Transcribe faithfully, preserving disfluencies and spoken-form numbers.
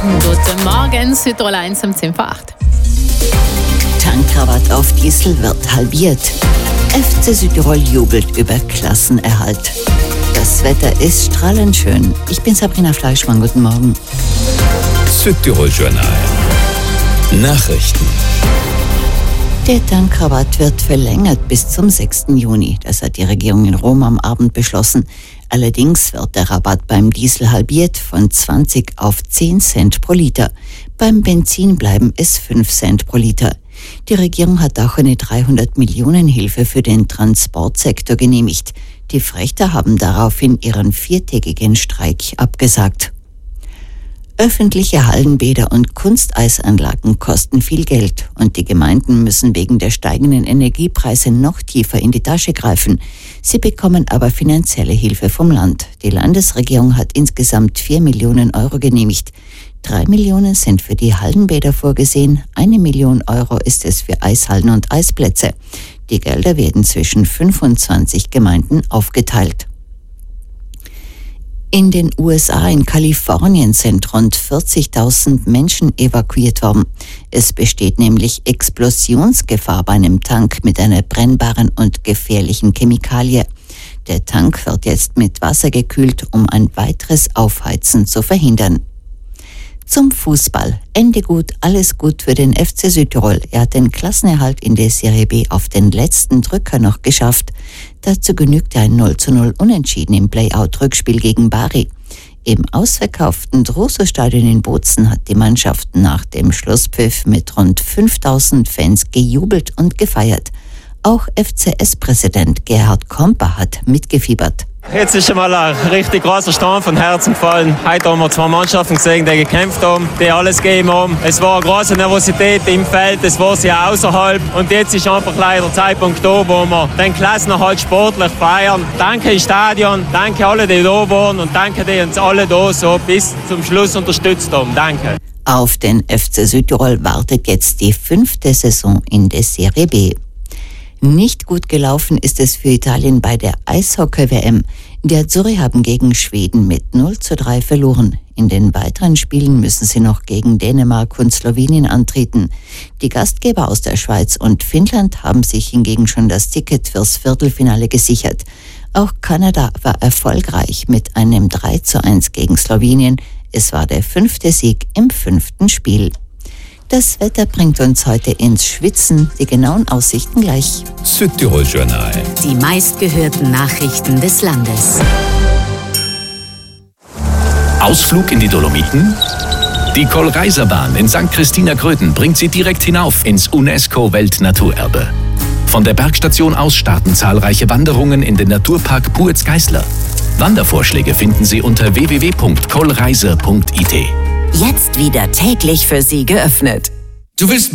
Guten Morgen, Südtirol eins um zehn vor acht. Tankrabatt auf Diesel wird halbiert. F C Südtirol jubelt über Klassenerhalt. Das Wetter ist strahlend schön. Ich bin Sabrina Fleischmann, guten Morgen. Südtirol Journal. Nachrichten. Der Tankrabatt wird verlängert bis zum sechsten Juni. Das hat die Regierung in Rom am Abend beschlossen. Allerdings wird der Rabatt beim Diesel halbiert von zwanzig auf zehn Cent pro Liter. Beim Benzin bleiben es fünf Cent pro Liter. Die Regierung hat auch eine dreihundert Millionen Hilfe für den Transportsektor genehmigt. Die Frächter haben daraufhin ihren viertägigen Streik abgesagt. Öffentliche Hallenbäder und Kunsteisanlagen kosten viel Geld und die Gemeinden müssen wegen der steigenden Energiepreise noch tiefer in die Tasche greifen. Sie bekommen aber finanzielle Hilfe vom Land. Die Landesregierung hat insgesamt vier Millionen Euro genehmigt. Drei Millionen sind für die Hallenbäder vorgesehen, eine Million Euro ist es für Eishallen und Eisplätze. Die Gelder werden zwischen fünfundzwanzig Gemeinden aufgeteilt. In den U S A, in Kalifornien, sind rund vierzigtausend Menschen evakuiert worden. Es besteht nämlich Explosionsgefahr bei einem Tank mit einer brennbaren und gefährlichen Chemikalie. Der Tank wird jetzt mit Wasser gekühlt, um ein weiteres Aufheizen zu verhindern. Zum Fußball. Ende gut, alles gut für den F C Südtirol. Er hat den Klassenerhalt in der Serie B auf den letzten Drücker noch geschafft. Dazu genügte ein null zu null Unentschieden im Playout-Rückspiel gegen Bari. Im ausverkauften Druso-Stadion in Bozen hat die Mannschaft nach dem Schlusspfiff mit rund fünftausend Fans gejubelt und gefeiert. Auch F C S-Präsident Gerhard Komper hat mitgefiebert. Jetzt ist einmal ein richtig großer Stein von Herzen gefallen. Heute haben wir zwei Mannschaften gesehen, die gekämpft haben, die alles gegeben haben. Es war eine große Nervosität im Feld, es war sie auch außerhalb. Und jetzt ist einfach leider der Zeitpunkt da, wo wir den Klassenerhalt sportlich feiern. Danke im Stadion, danke alle, die da waren und danke, die uns alle da so bis zum Schluss unterstützt haben. Danke. Auf den F C Südtirol wartet jetzt die fünfte Saison in der Serie B. Nicht gut gelaufen ist es für Italien bei der Eishockey-W M. Die Azzurri haben gegen Schweden mit null zu drei verloren. In den weiteren Spielen müssen sie noch gegen Dänemark und Slowenien antreten. Die Gastgeber aus der Schweiz und Finnland haben sich hingegen schon das Ticket fürs Viertelfinale gesichert. Auch Kanada war erfolgreich mit einem drei zu eins gegen Slowenien. Es war der fünfte Sieg im fünften Spiel. Das Wetter bringt uns heute ins Schwitzen. Die genauen Aussichten gleich. Südtirol Journal. Die meistgehörten Nachrichten des Landes. Ausflug in die Dolomiten? Die Kohlreiserbahn in Sankt Christina Gröden bringt Sie direkt hinauf ins UNESCO-Weltnaturerbe. Von der Bergstation aus starten zahlreiche Wanderungen in den Naturpark Puetz-Geisler. Wandervorschläge finden Sie unter w w w punkt kohlreise punkt i t. Jetzt wieder täglich für Sie geöffnet. Du willst